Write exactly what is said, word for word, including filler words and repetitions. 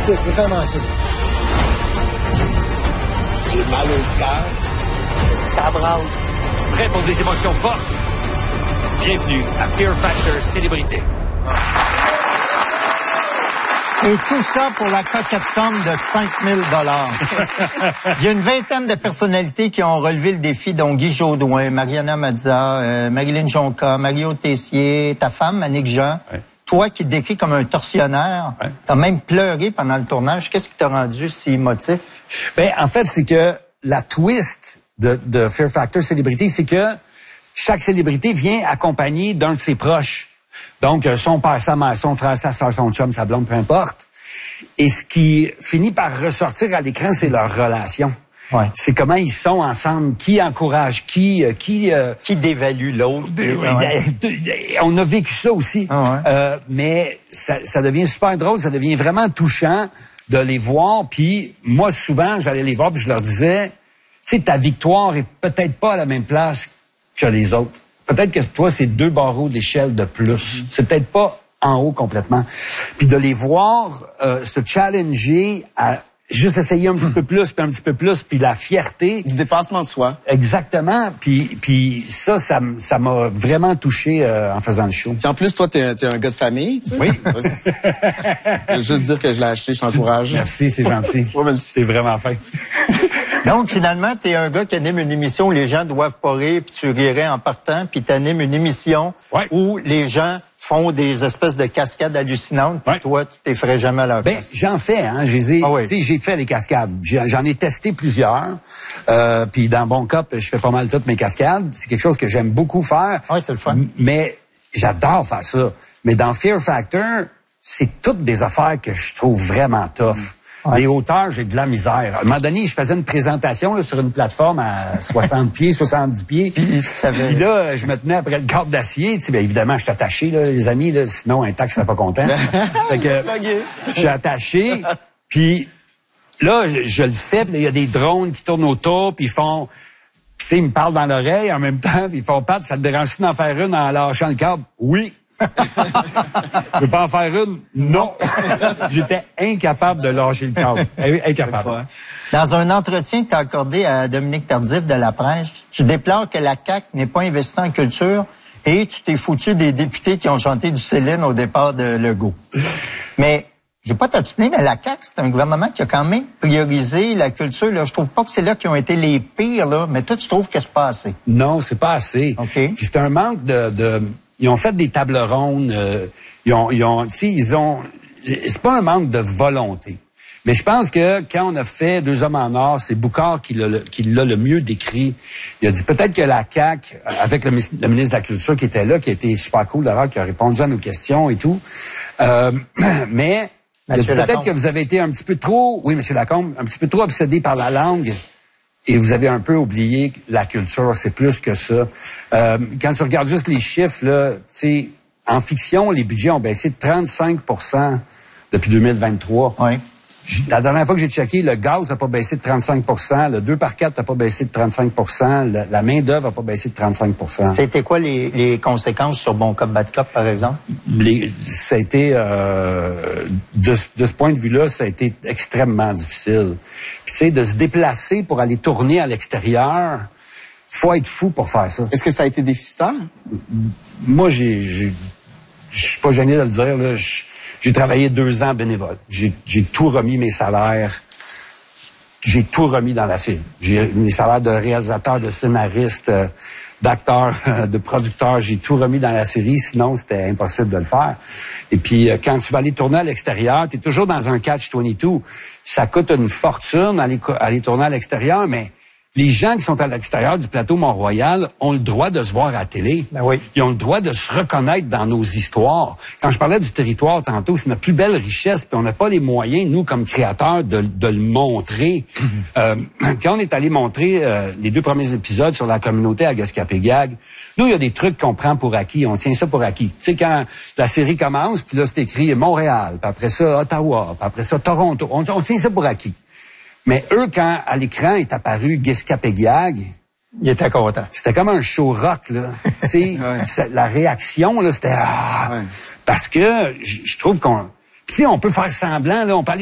C'est vraiment ça. J'ai mal au cœur. Ça brasse. Prêt pour des émotions fortes? Bienvenue à Fear Factor Célébrité. Et tout ça pour la coquette somme de cinq mille dollars. Il y a une vingtaine de personnalités qui ont relevé le défi, dont Guy Jodoin, Mariana Mazza, euh, Marilyn Jonca, Mario Tessier, ta femme, Annick Jean. Ouais. Toi qui te décris comme un tortionnaire, ouais. T'as même pleuré pendant le tournage. Qu'est-ce qui t'a rendu si émotif? Ben, en fait, c'est que la twist de, de Fear Factor Célébrité, c'est que chaque célébrité vient accompagnée d'un de ses proches. Donc, son père, sa mère, son frère, sa soeur, son chum, sa blonde, peu importe. Et ce qui finit par ressortir à l'écran, c'est leur relation. Ouais. C'est comment ils sont ensemble, qui encourage qui, qui... Euh, qui dévalue l'autre. Ouais. On a vécu ça aussi. Ah ouais. euh, mais ça, ça devient super drôle, ça devient vraiment touchant de les voir. Puis moi, souvent, j'allais les voir puis je leur disais, tu sais, ta victoire est peut-être pas à la même place que les autres. Peut-être que toi, c'est deux barreaux d'échelle de plus. Mm-hmm. C'est peut-être pas en haut complètement. Puis de les voir euh, se challenger à juste essayer un petit peu plus, puis un petit peu plus, puis la fierté. Du dépassement de soi. Exactement. Puis, puis ça, ça, ça m'a vraiment touché euh, en faisant le show. Puis en plus, toi, t'es, t'es un gars de famille, tu sais. Oui. Je veux juste dire que je l'ai acheté, je t'encourage. Merci, c'est gentil. Ouais, merci. C'est vraiment fin. Donc, finalement, t'es un gars qui anime une émission où les gens doivent pas rire, puis tu rirais en partant, puis t'animes une émission ouais. où les gens font des espèces de cascades hallucinantes, puis ouais. toi, tu t'effraies jamais à leur ben, face. J'en fais, hein. J'ai, ah oui. j'ai fait les cascades. J'en ai testé plusieurs. Euh, puis dans Bon Cop, je fais pas mal toutes mes cascades. C'est quelque chose que j'aime beaucoup faire. Oui, c'est le fun. Mais j'adore faire ça. Mais dans Fear Factor, c'est toutes des affaires que je trouve vraiment tough. Ouais. Les hauteurs, j'ai de la misère. À un moment donné, je faisais une présentation là, sur une plateforme à soixante pieds, soixante-dix pieds. Puis, puis là, je me tenais après le cadre d'acier. Tu sais, bien évidemment, je suis attaché, là, les amis, là, sinon un tac serait pas content. Fait que je suis attaché. Puis là, je, je le fais. Puis il y a des drones qui tournent autour, puis ils font... Puis tu sais, ils me parlent dans l'oreille en même temps, puis ils font « Pat, ça te dérange-tu d'en faire une en lâchant le câble? » Oui. Tu veux pas en faire une? Non. J'étais incapable de lâcher le câble. Incapable. Dans un entretien que tu as accordé à Dominique Tardif de La Presse, tu déplores que la C A Q n'ait pas investi en culture et tu t'es foutu des députés qui ont chanté du Céline au départ de Legault. Mais je vais pas t'obstiner, mais la C A Q, c'est un gouvernement qui a quand même priorisé la culture. Là. Je trouve pas que c'est là qui ont été les pires, là, mais toi, tu trouves que c'est pas assez? Non, c'est pas assez. Okay. Puis c'est un manque de... de... Ils ont fait des tables rondes, euh, ils ont, ils ont, tu sais, ils ont, c'est pas un manque de volonté. Mais je pense que quand on a fait Deux hommes en or, c'est Boucard qui l'a, qui l'a le mieux décrit. Il a dit peut-être que la C A Q, avec le, le ministre de la Culture qui était là, qui a été super cool d'ailleurs, qui a répondu à nos questions et tout, euh, mais il a dit peut-être que vous avez été un petit peu trop, oui, Monsieur Lacombe, un petit peu trop obsédé par la langue. Et vous avez un peu oublié la culture, c'est plus que ça. Euh, quand tu regardes juste les chiffres, là, tu sais, en fiction, les budgets ont baissé de trente-cinq pour cent depuis deux mille vingt-trois. Oui. La dernière fois que j'ai checké, le gaz n'a pas baissé de trente-cinq pour cent, le deux par quatre n'a pas baissé de trente-cinq pour cent, la, la main-d'œuvre n'a pas baissé de trente-cinq pour cent. C'était quoi les, les conséquences sur Bon Cop, Bad Cop, par exemple? Les, ça a été, euh, de, de ce point de vue-là, ça a été extrêmement difficile. Puis, tu sais, de se déplacer pour aller tourner à l'extérieur, faut être fou pour faire ça. Est-ce que ça a été déficitaire? Moi, j'ai, j'ai, je suis pas gêné de le dire, là. J'ai travaillé deux ans bénévole. J'ai, j'ai tout remis mes salaires. J'ai tout remis dans la file. J'ai mes salaires de réalisateur, de scénariste, euh, d'acteur, euh, de producteur. J'ai tout remis dans la série. Sinon, c'était impossible de le faire. Et puis, euh, quand tu vas aller tourner à l'extérieur, tu es toujours dans un catch vingt-deux. Ça coûte une fortune aller, aller tourner à l'extérieur, mais les gens qui sont à l'extérieur du plateau Mont-Royal ont le droit de se voir à la télé. Ben oui. Ils ont le droit de se reconnaître dans nos histoires. Quand je parlais du territoire tantôt, c'est notre plus belle richesse, puis on n'a pas les moyens, nous, comme créateurs, de, de le montrer. Mm-hmm. euh, quand on est allé montrer euh, les deux premiers épisodes sur la communauté à Gaspé-Gag, nous, il y a des trucs qu'on prend pour acquis, on tient ça pour acquis. Tu sais, quand la série commence, puis là, c'est écrit Montréal, puis après ça, Ottawa, puis après ça, Toronto, on, on tient ça pour acquis. Mais eux, quand à l'écran est apparu Gaspé-Gag, il était content. C'était comme un show rock, là. Tu sais, ouais. La réaction, là, c'était ah, ouais. Parce que je trouve qu'on, tu sais, on peut faire semblant, là, on peut aller